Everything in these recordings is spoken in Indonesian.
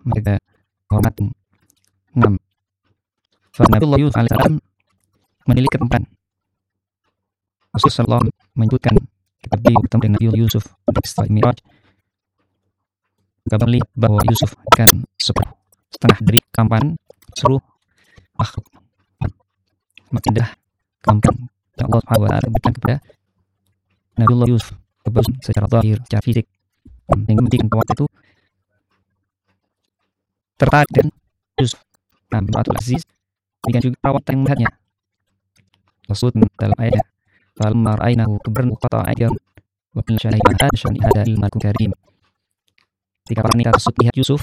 mereka hormati. 6. Nabiullah Yusuf alaihissalam memiliki tempat. Rasulullah SAW menyebutkan ketika beliau bertemu dengan Nabiullah Yusuf pada Isra Mi'raj, kabar melihat bahwa Yusuf akan setengah dari kampanan seluruh makhluk. Maka dah kampanan yang Allah Subhanahu wa Ta'ala berikan kepada Nabiullah Yusuf kebagusan secara zahir, secara fisik, yang menjadikan waktu itu tertarik dan Yusuf. Abdul Aziz dengan juga perawatan yang melihatnya. Rasul dalam ayat falamma ra'aynahu kubran qata'a ayyan wa qulna syahida hada ilmal karim. Ketika para wanita tersebut lihat Yusuf,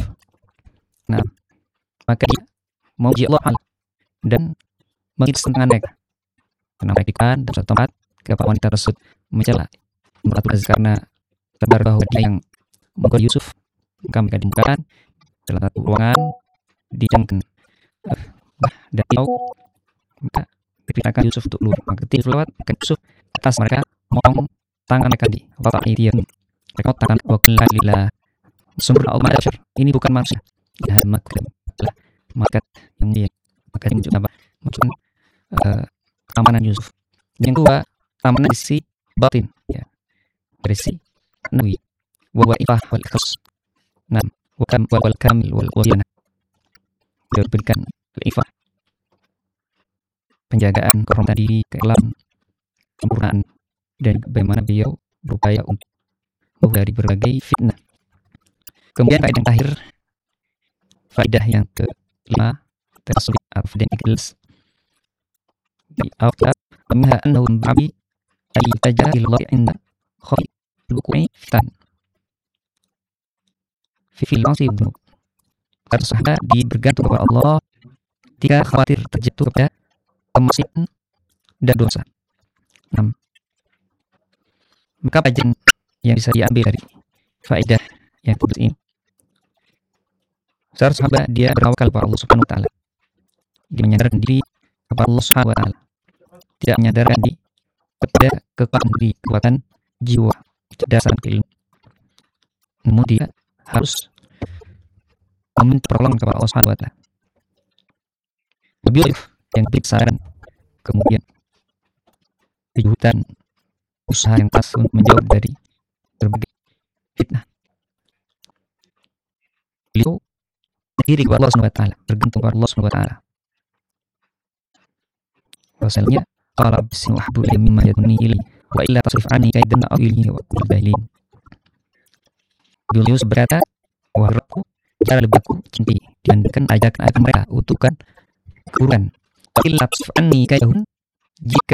maka dia memuji Allah dan menghits tentang mereka. Karena mereka dan suatu tempat kepada wanita tersebut mencela Abdul Aziz karena kabar bahwa dia yang memukul Yusuf. Maka mereka dimukakan dalam satu ruangan dijamkan dan tahu, maka diperintahkan Yusuf untuk keluar. Maka ketika lewat, maka Yusuf atas mereka motong tangan mereka di bapak ini, mereka tangan wakillah lillah sumber Allah masyar. Ini bukan manusia. Ya maka yang dia maka ini juga apa? Maksudnya keamanan Yusuf. Yang kedua, keamanan di sisi batin, ya, dari sisi nabi, wa ifah wal ikhlas. Nah, wal kamil wal wiyana. Dia berikan ifah, penjagaan kehormatan diri, keikhlasan, kesempurnaan, dan bagaimana beliau berupaya untuk dari berbagai fitnah. Kemudian faedah yang terakhir, faedah yang kelima, tersulit dan ikhlas. Di awal minha annahu babi ay tajahil Allah inda khafi al-wuqu'i fitan fi al-ma'asi wa dhunub. Karena sahabat bergantung kepada Allah jika khawatir terjatuh kepada kemaksiatan dan dosa. 6. Maka pelajaran yang bisa diambil dari faedah yang tulis ini, seorang sahabat dia berawakal kepada Allah Subhanahu wa Ta'ala. Dia menyadarkan diri kepada Allah Subhanahu wa Ta'ala, tidak menyadarkan diri kepada kekuatan jiwa, kecerdasan, ilmu. Namun dia harus meminta pertolongan kepada Allah Subhanahu wa Ta'ala. Lebih yang kesabaran, kemudian kejutan, usaha yang keras untuk menjauh dari berbagai fitnah. Beliau diri kepada Allah Subhanahu wa Ta'ala, bergantung kepada Allah Subhanahu wa Ta'ala. Rasulnya qala bismillah habli mimma yadunni ili wa illa tasrif anni kaidan awili wa qulbailin. Beliau berkata, wahai Rabbku, jangan lebihku cinti dibandingkan ajakan mereka utuhkan keburukan. Wa illa tasrif anni kaidahun, jika